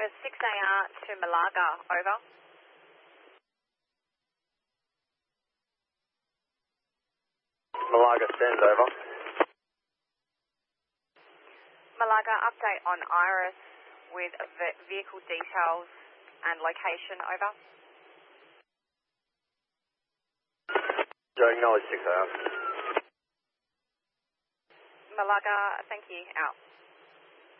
6AR to Malaga, over. Malaga send, over. Malaga, update on Iris with vehicle details and location, over. Joe, acknowledge 6AR. Malaga, thank you, out.